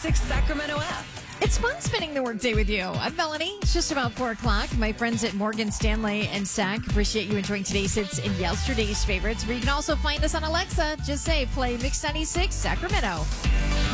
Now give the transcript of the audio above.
96 Sacramento app. It's fun spending the workday with you. I'm Melanie. It's just about 4 o'clock. My friends at Morgan Stanley and Sac appreciate you enjoying today's hits and yesterday's favorites. Where you can also find us on Alexa. Just say, play Mix 96 Sacramento.